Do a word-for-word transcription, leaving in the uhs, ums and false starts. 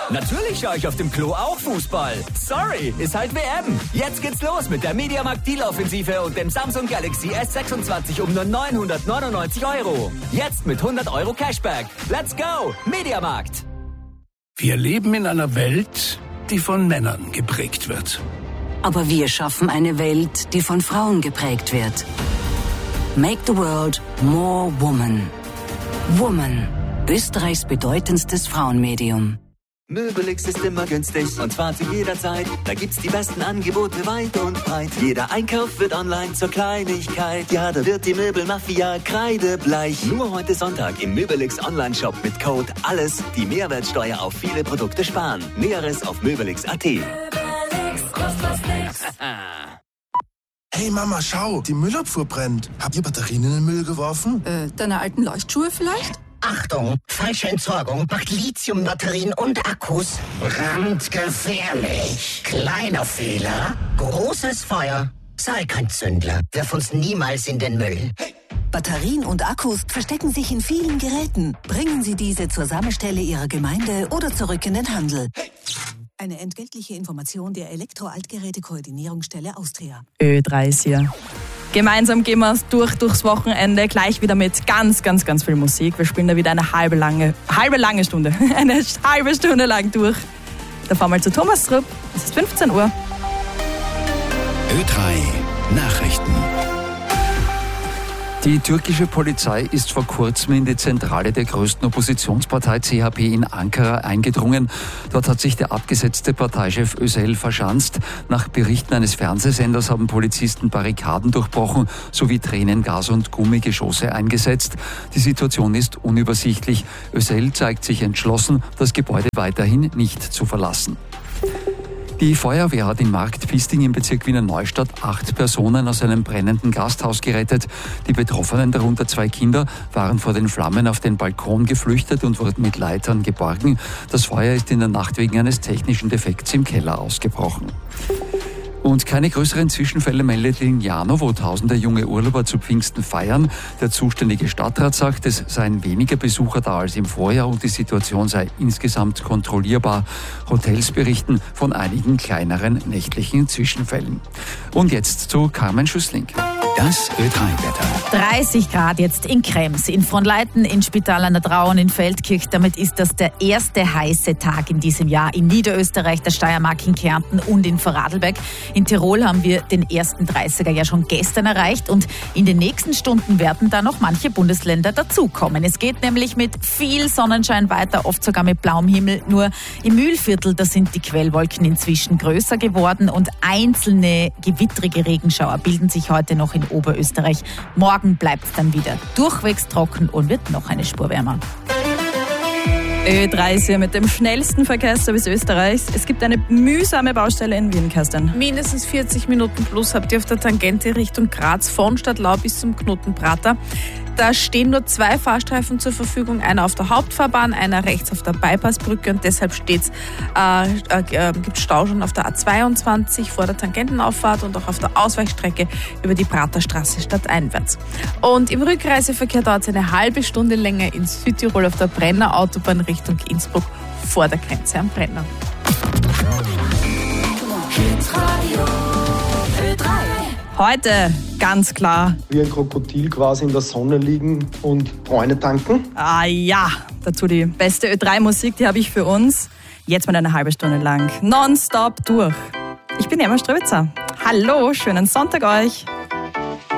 Natürlich schaue ich auf dem Klo auch Fußball. Sorry, ist halt W M. Jetzt geht's los mit der Mediamarkt Deal-Offensive und dem Samsung Galaxy S sechsundzwanzig um nur neunhundertneunundneunzig Euro. Jetzt mit hundert Euro Cashback. Let's go, Mediamarkt. Wir leben in einer Welt, die von Männern geprägt wird. Aber wir schaffen eine Welt, die von Frauen geprägt wird. Make the world more woman. Woman, Österreichs bedeutendstes Frauenmedium. Möbelix ist immer günstig und zwar zu jeder Zeit. Da gibt's die besten Angebote weit und breit. Jeder Einkauf wird online zur Kleinigkeit. Ja, da wird die Möbelmafia kreidebleich. Nur heute Sonntag im Möbelix Online-Shop mit Code ALLES die Mehrwertsteuer auf viele Produkte sparen. Näheres auf möbelix punkt at. Möbelix, kostet was nix. Hey Mama, schau, die Müllabfuhr brennt. Habt ihr Batterien in den Müll geworfen? Äh, deine alten Leuchtschuhe vielleicht? Achtung, falsche Entsorgung macht Lithiumbatterien und Akkus brandgefährlich. Kleiner Fehler, großes Feuer. Sei kein Zündler, wirf uns niemals in den Müll. Hey. Batterien und Akkus verstecken sich in vielen Geräten. Bringen Sie diese zur Sammelstelle Ihrer Gemeinde oder zurück in den Handel. Hey. Eine entgeltliche Information der Elektro-Altgeräte-Koordinierungsstelle Austria. Ö drei ist hier. Gemeinsam gehen wir durch durchs Wochenende, gleich wieder mit ganz, ganz, ganz viel Musik. Wir spielen da wieder eine halbe lange, halbe lange Stunde, eine halbe Stunde lang durch. Da fahren wir mal zu Thomas Trupp. Es ist fünfzehn Uhr. Ö drei Nachrichten. Die türkische Polizei ist vor kurzem in die Zentrale der größten Oppositionspartei C H P in Ankara eingedrungen. Dort hat sich der abgesetzte Parteichef Özel verschanzt. Nach Berichten eines Fernsehsenders haben Polizisten Barrikaden durchbrochen sowie Tränengas und Gummigeschosse eingesetzt. Die Situation ist unübersichtlich. Özel zeigt sich entschlossen, das Gebäude weiterhin nicht zu verlassen. Die Feuerwehr hat in Marktpisting im Bezirk Wiener Neustadt acht Personen aus einem brennenden Gasthaus gerettet. Die Betroffenen, darunter zwei Kinder, waren vor den Flammen auf den Balkon geflüchtet und wurden mit Leitern geborgen. Das Feuer ist in der Nacht wegen eines technischen Defekts im Keller ausgebrochen. Und keine größeren Zwischenfälle meldet in Jano, wo tausende junge Urlauber zu Pfingsten feiern. Der zuständige Stadtrat sagt, es seien weniger Besucher da als im Vorjahr und die Situation sei insgesamt kontrollierbar. Hotels berichten von einigen kleineren nächtlichen Zwischenfällen. Und jetzt zu Carmen Schüssling. Das Ö drei Wetter. dreißig Grad jetzt in Krems, in Fronleiten, in Spital an der Traun, in Feldkirch. Damit ist das der erste heiße Tag in diesem Jahr in Niederösterreich, der Steiermark, in Kärnten und in Vorarlberg. In Tirol haben wir den ersten dreißiger ja schon gestern erreicht und in den nächsten Stunden werden da noch manche Bundesländer dazukommen. Es geht nämlich mit viel Sonnenschein weiter, oft sogar mit blauem Himmel. Nur im Mühlviertel, da sind die Quellwolken inzwischen größer geworden und einzelne gewittrige Regenschauer bilden sich heute noch in Oberösterreich. Morgen bleibt es dann wieder durchwegs trocken und wird noch eine Spur wärmer. Ö drei ist hier mit dem schnellsten Verkehrsservice Österreichs. Es gibt eine mühsame Baustelle in Wien, Kerstin. Mindestens vierzig Minuten plus habt ihr auf der Tangente Richtung Graz von Stadtlau bis zum Knoten Prater. Da stehen nur zwei Fahrstreifen zur Verfügung, einer auf der Hauptfahrbahn, einer rechts auf der Bypassbrücke und deshalb steht's, äh, äh, gibt es Stau schon auf der A zweiundzwanzig vor der Tangentenauffahrt und auch auf der Ausweichstrecke über die Praterstraße stadteinwärts. Und im Rückreiseverkehr dauert es eine halbe Stunde länger in Südtirol auf der Brenner Autobahn Richtung Innsbruck vor der Grenze am Brenner. Heute ganz klar. Wie ein Krokodil quasi in der Sonne liegen und Bräune tanken. Ah ja, dazu die beste Ö drei Musik, die habe ich für uns. Jetzt mal eine halbe Stunde lang. Nonstop durch. Ich bin Emma Strewitzer. Hallo, schönen Sonntag euch.